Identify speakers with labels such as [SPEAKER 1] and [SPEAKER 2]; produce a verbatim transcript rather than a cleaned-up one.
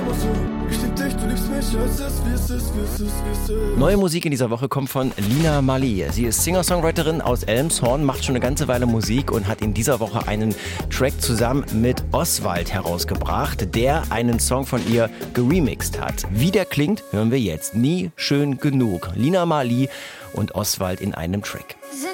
[SPEAKER 1] Ich lieb dich, du liebst mich, als es, wie es ist, wie es ist, wie es ist.
[SPEAKER 2] Neue Musik in dieser Woche kommt von Lina Marley. Sie ist Singer-Songwriterin aus Elmshorn, macht schon eine ganze Weile Musik und hat in dieser Woche einen Track zusammen mit Oswald herausgebracht, der einen Song von ihr geremixed hat. Wie der klingt, hören wir jetzt. Nie schön genug. Lina Marley und Oswald in einem Track.